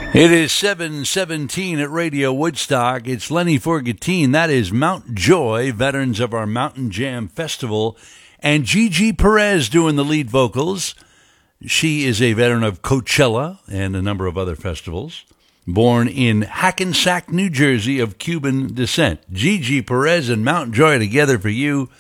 It is 7:17 at Radio Woodstock. It's Lenny Forgatine. That is Mount Joy, veterans of our Mountain Jam Festival, and Gigi Perez doing the lead vocals. She is a veteran of Coachella and a number of other festivals. Born in Hackensack, New Jersey, of Cuban descent. Gigi Perez and Mount Joy together for you.